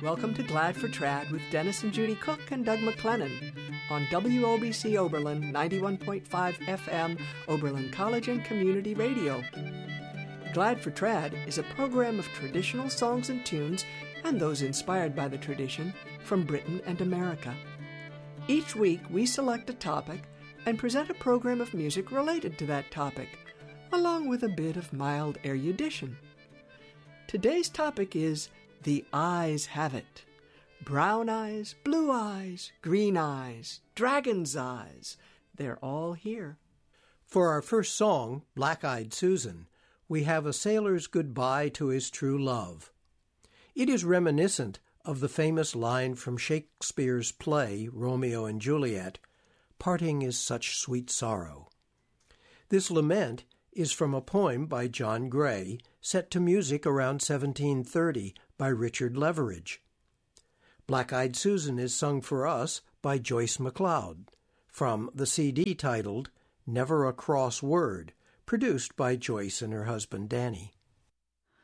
Welcome to Glad for Trad with Dennis and Judy Cook and Doug McLennan on WOBC Oberlin 91.5 FM, Oberlin College and Community Radio. Glad for Trad is a program of traditional songs and tunes and those inspired by the tradition from Britain and America. Each week we select a topic and present a program of music related to that topic, along with a bit of mild erudition. Today's topic is The Eyes Have It. Brown eyes, blue eyes, green eyes, dragon's eyes, they're all here. For our first song, Black-Eyed Susan, we have a sailor's goodbye to his true love. It is reminiscent of the famous line from Shakespeare's play, Romeo and Juliet, "Parting is such sweet sorrow." This lament is from a poem by John Gray, set to music around 1730 by Richard Leveridge. Black-Eyed Susan is sung for us by Joyce McLeod, from the CD titled Never a Cross Word, produced by Joyce and her husband Danny.